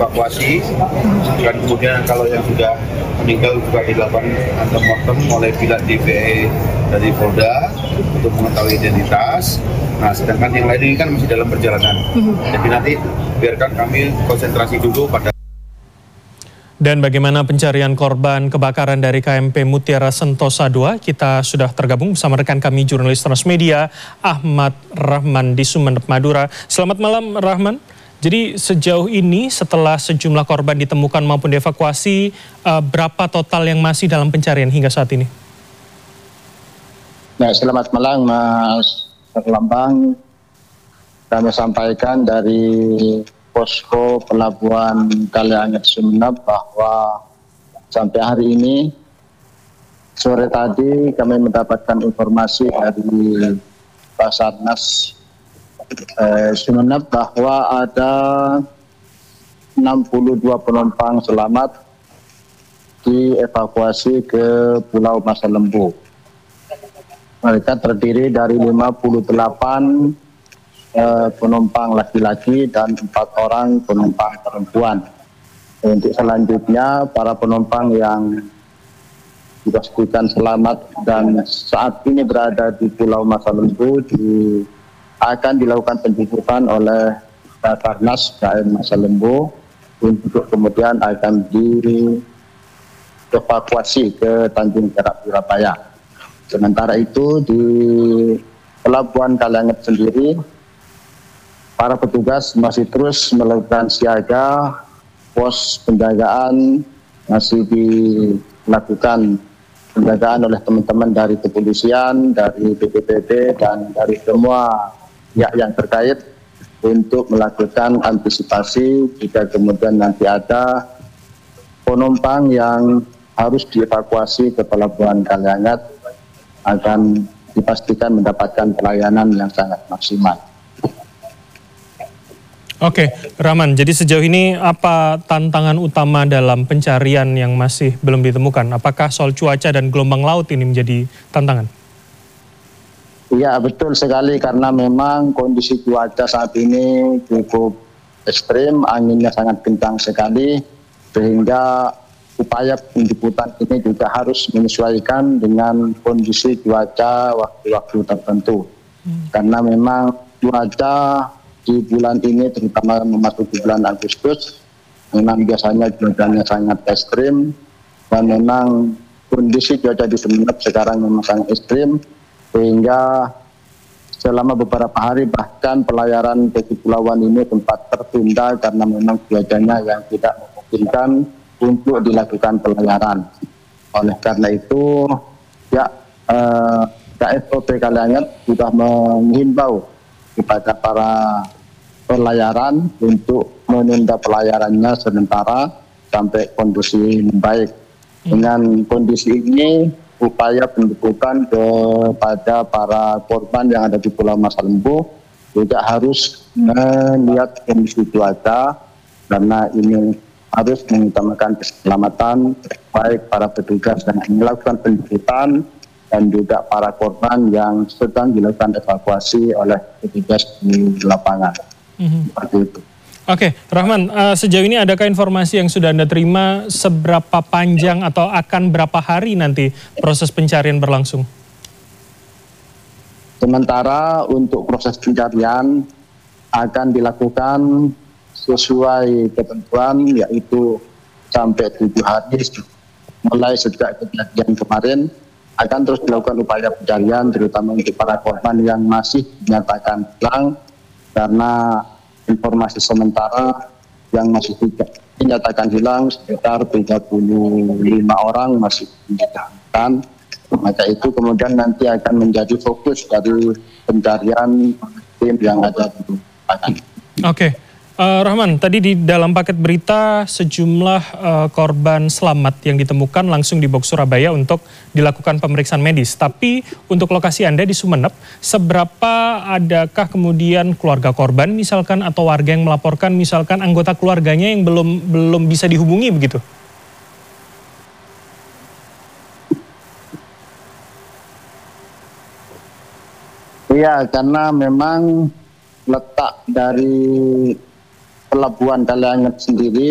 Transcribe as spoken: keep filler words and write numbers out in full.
dievakuasi, dan kemudian kalau yang sudah meninggal juga dilakukan antemortem oleh pihak D V E dari Polda untuk mengetahui identitas. Nah, sedangkan yang lain ini kan masih dalam perjalanan. Jadi nanti biarkan kami konsentrasi dulu pada. Dan bagaimana pencarian korban kebakaran dari K M P Mutiara Sentosa dua, kita sudah tergabung bersama rekan kami jurnalis Transmedia Ahmad Rahman di Sumeneb, Madura. Selamat malam Rahman. Jadi sejauh ini setelah sejumlah korban ditemukan maupun dievakuasi, uh, berapa total yang masih dalam pencarian hingga saat ini? Nah, selamat malam Mas Terlambang. Kami sampaikan dari posko pelabuhan Kalianget Sumeneb bahwa sampai hari ini sore tadi kami mendapatkan informasi dari Basarnas eh, Sumeneb bahwa ada enam puluh dua penumpang selamat dievakuasi ke Pulau Masa Lembu. Mereka terdiri dari lima puluh delapan penumpang laki-laki dan empat orang penumpang perempuan. Untuk selanjutnya para penumpang yang dipastikan selamat dan saat ini berada di Pulau Masa Lembu di, akan dilakukan penjemputan oleh Basarnas K M Masa Lembu untuk kemudian akan dievakuasi ke Tanjung Perak, Surabaya. Sementara itu di Pelabuhan Kalianget sendiri, para petugas masih terus melakukan siaga, pos penjagaan masih dilakukan penjagaan oleh teman-teman dari kepolisian, dari B P P B, dan dari semua pihak yang terkait untuk melakukan antisipasi jika kemudian nanti ada penumpang yang harus dievakuasi ke Pelabuhan Kalianget akan dipastikan mendapatkan pelayanan yang sangat maksimal. Oke, Rahman, jadi sejauh ini apa tantangan utama dalam pencarian yang masih belum ditemukan? Apakah soal cuaca dan gelombang laut ini menjadi tantangan? Iya, betul sekali, karena memang kondisi cuaca saat ini cukup ekstrim, anginnya sangat kencang sekali, sehingga upaya penjemputan ini juga harus menyesuaikan dengan kondisi cuaca waktu-waktu tertentu. Hmm. Karena memang cuaca di bulan ini, terutama memasuki bulan Agustus, memang biasanya cuacanya sangat ekstrim, dan memang kondisi cuaca di Sumeneb sekarang memang sangat ekstrim, sehingga selama beberapa hari bahkan pelayaran ke kepulauan ini sempat tertunda karena memang cuacanya yang tidak memungkinkan untuk dilakukan pelayaran. Oleh karena itu, ya eh, K S O P Kalianget sudah menghimbau kepada para pelayaran untuk menunda pelayarannya sementara sampai kondisi membaik. Dengan kondisi ini, upaya penjemputan kepada para korban yang ada di Pulau Masa Lembu juga harus melihat kondisi cuaca, karena ini harus mengutamakan keselamatan baik para petugas yang melakukan penjemputan dan juga para korban yang sedang dilakukan evakuasi oleh petugas di lapangan. Mm-hmm. Seperti itu. Oke, Rahman, uh, sejauh ini adakah informasi yang sudah Anda terima seberapa panjang atau akan berapa hari nanti proses pencarian berlangsung? Sementara untuk proses pencarian akan dilakukan sesuai ketentuan, yaitu sampai tujuh hari mulai sejak kejadian kemarin. Akan terus dilakukan upaya pencarian, terutama untuk para korban yang masih dinyatakan hilang, karena informasi sementara yang masih dinyatakan hilang sekitar tiga puluh lima orang masih dinyatakan. Maka itu kemudian nanti akan menjadi fokus dari pencarian tim yang ada di lapangan. Oke. Uh, Rahman, tadi di dalam paket berita sejumlah uh, korban selamat yang ditemukan langsung dibawa ke Surabaya untuk dilakukan pemeriksaan medis. Tapi untuk lokasi Anda di Sumeneb, seberapa adakah kemudian keluarga korban misalkan atau warga yang melaporkan misalkan anggota keluarganya yang belum belum bisa dihubungi begitu? Iya, karena memang letak dari Pelabuhan Kalianget sendiri